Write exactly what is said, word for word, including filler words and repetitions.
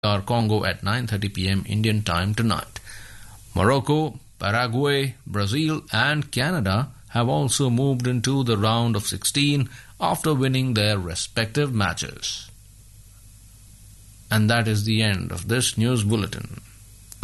or Congo at nine thirty p.m. Indian time tonight. Morocco, Paraguay, Brazil and Canada have also moved into the round of sixteen after winning their respective matches. And that is the end of this news bulletin.